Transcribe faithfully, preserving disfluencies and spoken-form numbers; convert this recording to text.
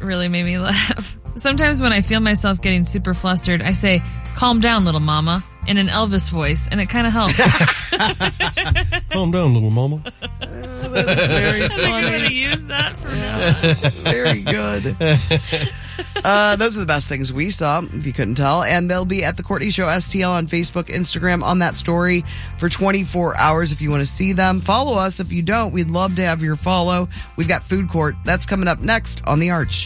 really made me laugh. Sometimes when I feel myself getting super flustered, I say, "Calm down, little mama," in an Elvis voice, and it kind of helps. Calm down, little mama. Very I think I'm going to funny. use that from now on. Very good. Uh, those are the best things we saw, if you couldn't tell. And they'll be at the Courtney Show S T L on Facebook, Instagram, on that story for twenty-four hours if you want to see them. Follow us. If you don't, we'd love to have your follow. We've got Food Court. That's coming up next on The Arch.